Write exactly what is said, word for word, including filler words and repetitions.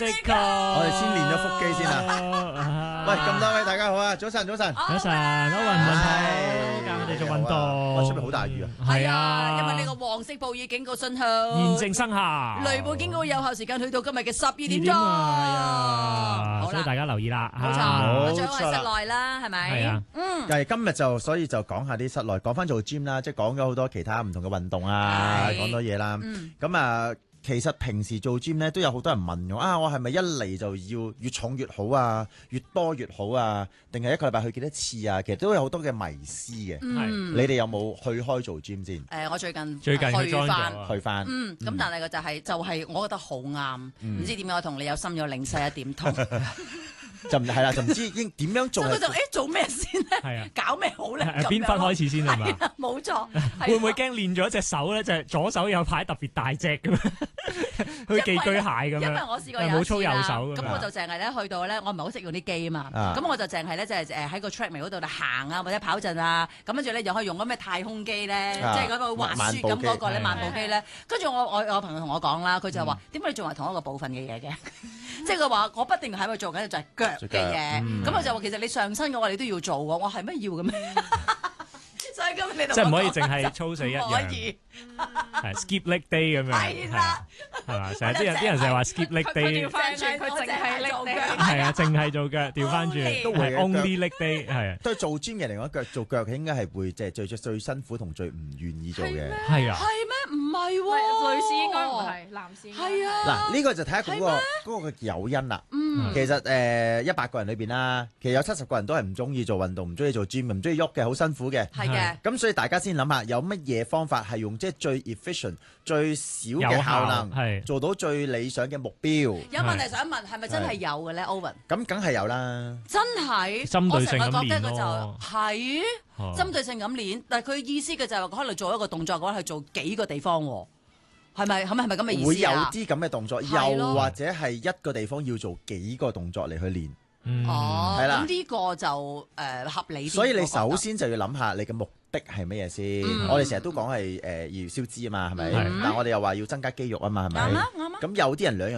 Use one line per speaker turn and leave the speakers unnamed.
的確，
我哋先練咗腹肌先啊！喂，咁多位大家好啊，早晨早晨，
早晨，歐雲文好，教我哋做運動。
哇，出面好大雨啊！
係啊，因為呢個黃色暴雨警告信號
現正生效，
雷暴警告有效時間去到今日嘅十二點鐘。
係啊，
好啦，
所以大家留意啦。
冇錯，最好係室內啦，係咪？
係啊，
嗯。
但係今日就所以就講下啲室內，講翻做 gym 啦，即係講咗好多其他唔同嘅運動啊，講多嘢啦。咁啊。其實平時做 gym 咧都有好多人問我啊，我係咪一嚟就要越重越好啊，越多越好啊，定係一個禮拜去幾多次啊？其實都有好多嘅迷思嘅。
嗯，
你哋有冇去開做 gym 先？
誒，我最近
最近去
翻，
去翻。
嗯，咁但係個就係就係我覺得好啱，唔知點解我同你有心有靈犀一點通。
就唔係啦，就唔知應點樣做。
所以佢就誒做咩先咧？係啊，搞咩好咧？
邊分開始先係嘛？
冇錯。
會唔會驚練咗隻手咧？就係左手有排特別大隻咁樣，好似寄居蟹咁樣。
因為我試過有一次啦，咁我就淨係咧去到咧，我唔係好識用啲機啊嘛。咁我就淨係咧，即係誒喺個 treadmill 嗰度行啊，或者跑陣啊。咁跟住咧又可以用嗰咩太空機咧，即係嗰個滑雪咁嗰個咧慢步機咧。跟住我我我朋友同我講啦，佢就話：點解你做埋同一個部分嘅嘢嘅？即係佢話我不定喺度做緊就係腳嘅嘢，咁我就話其實你上身嘅話你都要做喎，我係乜要嘅咩？所以今日你同
即係唔可以淨係操死一樣，
可以
係 skip leg day 咁樣，係啦，係嘛？成日啲人啲人成日話 skip leg day，
調翻轉佢淨係做腳，
係啊，淨係做腳，調翻轉都係 only leg day，係啊。
對做 gym 嘅嚟講，腳做腳應該係會即係最最最辛苦同最唔願意做嘅。
係啊，
係咩？唔係喎，
女士應該唔係，男士
係啊。
嗱，呢個就睇下嗰個嗰個嘅誘因啦。
嗯，
其實誒一百個人裏邊啦，其實有七十個人都係唔中意做運動，唔中意做 gym，唔中意喐嘅，好辛苦嘅。
係嘅。
咁所以大家先諗下，有乜嘢方法係用即係最 efficient、最少嘅效能，係做到最理想嘅目標。
有問題想問，係咪真係有嘅咧，Owen？
咁梗係有啦。
真係，
針對性咁練咯。
我成日覺得佢就係針對性咁練，但係佢意思嘅就係話可能做一個動作嘅話，係做幾個地方喎。係咪？係咪？係咪咁嘅意思啊？
會有啲咁嘅動作，又或者係一個地方要做幾個動作嚟去練。
哦，
係啦。
咁呢個就誒合理啲。
所以你首先就要諗下你嘅目的係乜嘢先。我哋成日都講係誒要燒脂啊嘛，係咪？但係我哋又話要增加肌肉啊嘛，係咪？啱啊啱啊。咁有啲人兩樣